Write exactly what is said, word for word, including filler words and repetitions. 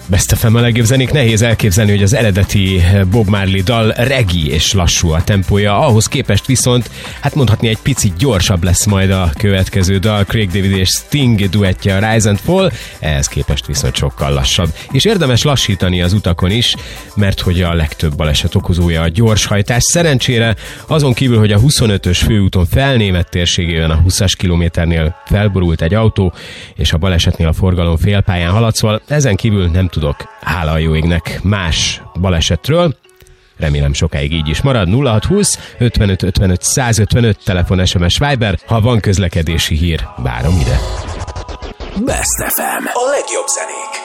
Best ef em a legjobb zenék. Nehéz elképzelni, hogy az eredeti Bob Marley dal reggae és lassú a tempója, ahhoz képest viszont, hát mondhatni egy picit gyorsabb lesz majd a következő dal, Craig David és Sting duettje a Rise and Fall, ehhez képest viszont sokkal lassabb. És érdemes lassítani az utakon is, mert hogy a legtöbb baleset okozója a gyorshajtás. Szerencsére azon kívül, hogy a huszonötös főúton Felnémet térségében a húszas kilométernél felborult egy autó, és a balesetnél a forgalom félpályán halad, szóval ezen kívül nem tudok, hála a jó égnek, más balesetről. Remélem sokáig így is marad. nulla hat húsz ötvenöt ötvenöt százötvenöt telefon, es em es, Viber. Ha van közlekedési hír, várom ide. Best ef em. A legjobb zenék.